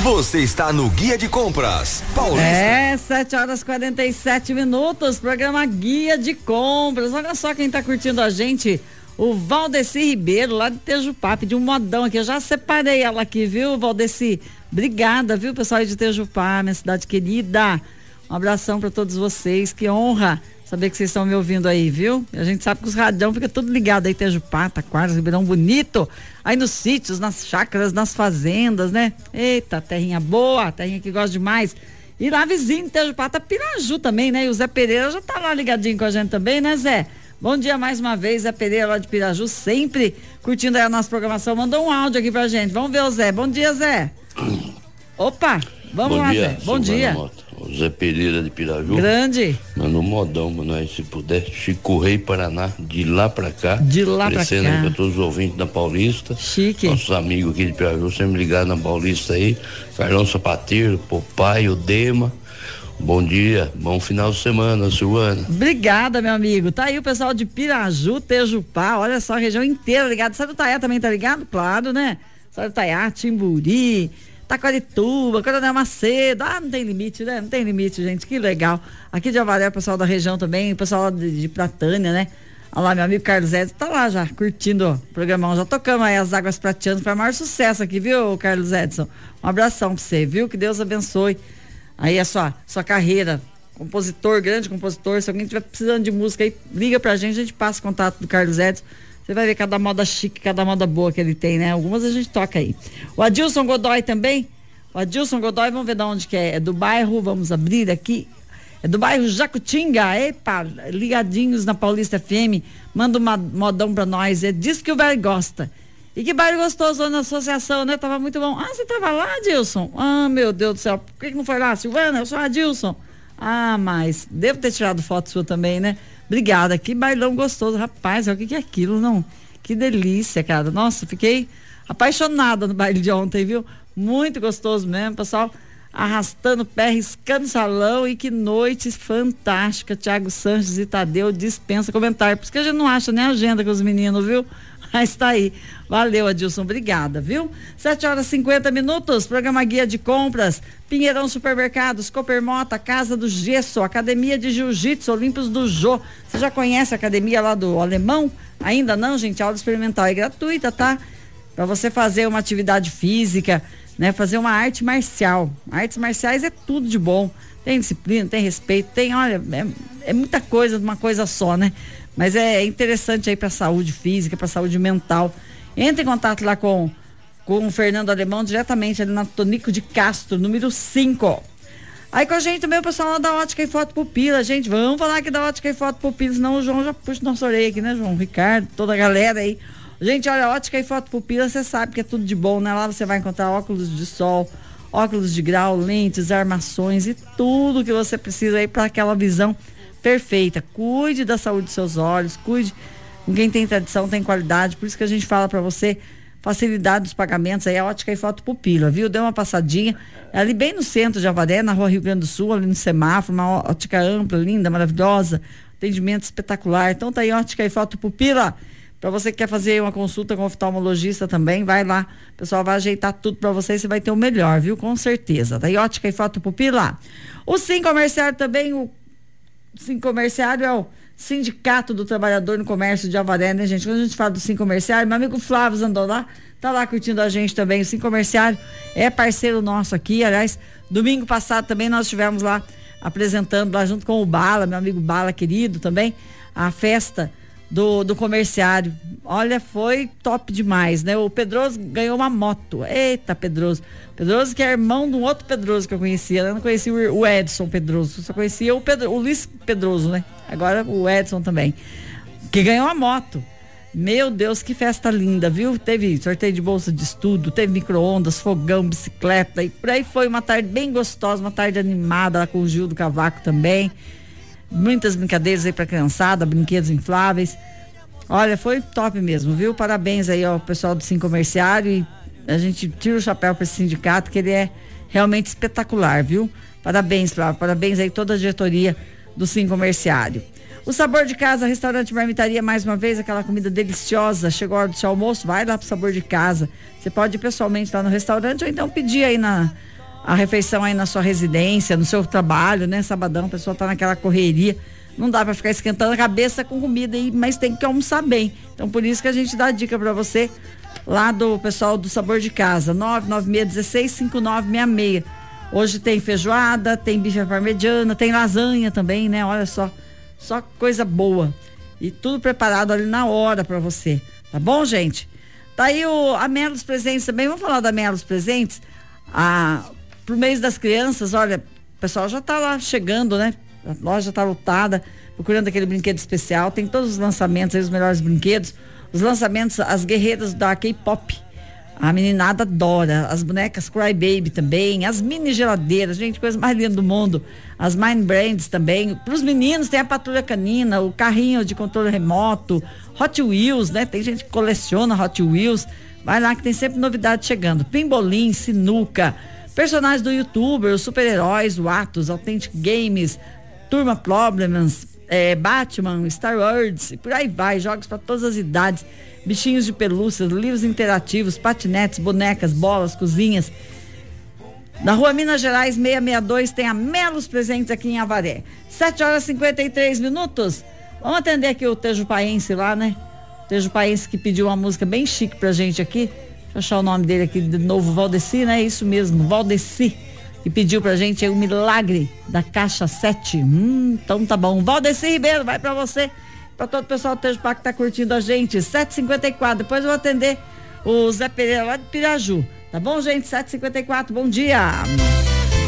Você está no Guia de Compras Paulista. 7h47, programa Guia de Compras. Olha só quem tá curtindo a gente, o Valdeci Ribeiro, lá de Tejupá, pediu um modão aqui, eu já separei ela aqui, viu, Valdeci? Obrigada, viu, pessoal aí de Tejupá, minha cidade querida. Um abração para todos vocês, que honra saber que vocês estão me ouvindo aí, viu? A gente sabe que os radião fica tudo ligado aí, Tejupá, Taquaras, Ribeirão Bonito, aí nos sítios, nas chácaras, nas fazendas, né? Eita, terrinha boa, terrinha que gosta demais. E lá vizinho de Tejupá tá Piraju também, né? E o Zé Pereira já tá lá ligadinho com a gente também, né, Zé? Bom dia mais uma vez, Zé Pereira lá de Piraju, sempre curtindo aí a nossa programação. Mandou um áudio aqui pra gente, vamos ver o Zé. Bom dia, Zé. Opa, vamos lá, Zé. Bom dia. Mota. O Zé Pereira de Piraju. Grande. Mandou um modão, mano, se puder. Chico Rei, Paraná, de lá pra cá. De lá pra cá. Crescendo pra todos os ouvintes da Paulista. Chique. Nossos amigos aqui de Piraju, sempre ligados na Paulista aí. Carlão Sapateiro, Popai, o Dema. Bom dia, bom final de semana, Silvana. Obrigada, meu amigo. Tá aí o pessoal de Piraju, Tejupá, olha só, a região inteira ligada. Sarutaiá também tá ligado? Claro, né? Sarutaiá, Timburi, Taquarituba, Coronel Macedo. Não tem limite, né? Não tem limite, gente, que legal. Aqui de Avaré, o pessoal da região também, o pessoal de Pratânia, né? Olha lá, meu amigo Carlos Edson tá lá já, curtindo o programão. Já tocamos aí as águas prateando, foi o maior sucesso aqui, viu, Carlos Edson? Um abração pra você, viu? Que Deus abençoe aí a sua carreira, compositor, grande compositor. Se alguém tiver precisando de música aí, liga pra gente, a gente passa o contato do Carlos Edson. Você vai ver cada moda chique, cada moda boa que ele tem, né? Algumas a gente toca aí. O Adilson Godoy também. O Adilson Godoy, vamos ver de onde que é. É do bairro, vamos abrir aqui. É do bairro Jacutinga. Epa, ligadinhos na Paulista FM. Manda um modão pra nós. É disso que o velho gosta. E que bairro gostoso na associação, né? Tava muito bom. Você tava lá, Adilson? Meu Deus do céu. Por que não foi lá, Silvana? Eu sou a Adilson. Mas devo ter tirado foto sua também, né? Obrigada. Que bailão gostoso. Rapaz, o que é aquilo, não? Que delícia, cara. Nossa, fiquei apaixonada no baile de ontem, viu? Muito gostoso mesmo, pessoal. Arrastando o pé, riscando o salão. E que noite fantástica. Thiago Sanches e Tadeu dispensa comentário. Por isso que a gente não acha nem agenda com os meninos, viu? Mas tá aí. Valeu, Adilson. Obrigada, viu? 7h50, programa Guia de Compras, Pinheirão Supermercados, Coopermota, Casa do Gesso, Academia de Jiu-Jitsu, Olímpicos do Jô. Você já conhece a academia lá do Alemão? Ainda não, gente? A aula experimental é gratuita, tá? Para você fazer uma atividade física, né? Fazer uma arte marcial. Artes marciais é tudo de bom. Tem disciplina, tem respeito, tem, olha, é muita coisa de uma coisa só, né? Mas é interessante aí para saúde física, para saúde mental. Entre em contato lá com o Fernando Alemão, diretamente ali na Tonico de Castro, número 5. Aí com a gente também o pessoal lá da Ótica e Foto Pupila. Gente, vamos falar aqui da Ótica e Foto Pupila, senão o João já puxa nossa orelha aqui, né, João? Ricardo, toda a galera aí. Gente, olha, Ótica e Foto Pupila, você sabe que é tudo de bom, né? Lá você vai encontrar óculos de sol, óculos de grau, lentes, armações e tudo que você precisa aí para aquela visão perfeita. Cuide da saúde dos seus olhos, cuide. Quem tem tradição tem qualidade, por isso que a gente fala para você facilidade dos pagamentos aí, a Ótica e Foto Pupila, viu? Dê uma passadinha ali bem no centro de Avaré, na Rua Rio Grande do Sul, ali no semáforo, uma ótica ampla, linda, maravilhosa, atendimento espetacular. Então tá aí, Ótica e Foto Pupila. Para você que quer fazer uma consulta com o oftalmologista também, vai lá, o pessoal vai ajeitar tudo para você, você vai ter o melhor, viu? Com certeza. Tá aí, Ótica e Foto Pupila. O Sim Comerciário também, o Sim Comerciário é o Sindicato do Trabalhador no Comércio de Avaré, né, gente? Quando a gente fala do Sim Comerciário, meu amigo Flávio Zandolá tá lá curtindo a gente também. O Sim Comerciário é parceiro nosso aqui. Aliás, domingo passado também nós estivemos lá apresentando, lá junto com o Bala, meu amigo Bala querido também, a festa do comerciário. Olha, foi top demais, né? O Pedroso ganhou uma moto. Eita, Pedroso que é irmão de um outro Pedroso que eu conhecia, né? Eu não conhecia o Edson Pedroso, só conhecia o Luiz Pedroso, né? Agora o Edson também, que ganhou uma moto. Meu Deus, que festa linda, viu? Teve sorteio de bolsa de estudo, teve micro-ondas, fogão, bicicleta, e por aí foi uma tarde bem gostosa, uma tarde animada lá com o Gil do Cavaco também. Muitas brincadeiras aí pra criançada, brinquedos infláveis. Olha, foi top mesmo, viu? Parabéns aí ao pessoal do Sim Comerciário, e a gente tira o chapéu para esse sindicato, que ele é realmente espetacular, viu? Parabéns, Flávio, parabéns aí toda a diretoria do Sim Comerciário. O Sabor de Casa, restaurante Marmitaria, mais uma vez, aquela comida deliciosa. Chegou a hora do seu almoço, vai lá pro Sabor de Casa. Você pode ir pessoalmente lá no restaurante ou então pedir aí a refeição aí na sua residência, no seu trabalho, né? Sabadão, a pessoa tá naquela correria. Não dá para ficar esquentando a cabeça com comida aí, mas tem que almoçar bem. Então, por isso que a gente dá a dica para você lá do pessoal do Sabor de Casa, 996165966. Hoje tem feijoada, tem bife à parmegiana, tem lasanha também, né? Olha só coisa boa. E tudo preparado ali na hora para você. Tá bom, gente? Tá aí a Melos Presentes também. Vamos falar da Melos Presentes? Pro mês das crianças, olha, o pessoal já tá lá chegando, né? A loja tá lotada, procurando aquele brinquedo especial. Tem todos os lançamentos aí, os melhores brinquedos. Os lançamentos, as guerreiras da K-pop. A meninada adora. As bonecas Cry Baby também. As mini geladeiras, gente, coisa mais linda do mundo. As Mind Brands também. Para os meninos tem a Patrulha Canina, o carrinho de controle remoto, Hot Wheels, né? Tem gente que coleciona Hot Wheels. Vai lá que tem sempre novidade chegando. Pimbolim, sinuca, personagens do YouTuber, os super-heróis, o Atos, Authentic Games, Turma Problems, Batman, Star Wars, e por aí vai, jogos para todas as idades, bichinhos de pelúcias, livros interativos, patinetes, bonecas, bolas, cozinhas. Na Rua Minas Gerais 662 tem a Melos Presentes aqui em Avaré. 7h53. Vamos atender aqui o tejupaense lá, né? O tejupaense que pediu uma música bem chique pra gente aqui. Deixa eu achar o nome dele aqui de novo, Valdeci, né? Isso mesmo, Valdeci. Que pediu pra gente aí o Milagre da Caixa 7. Então tá bom. Valdeci Ribeiro, vai pra você, pra todo o pessoal do Tejupá que tá curtindo a gente. 7h54. Depois eu vou atender o Zé Pereira lá de Piraju. Tá bom, gente? 7h54. Bom dia.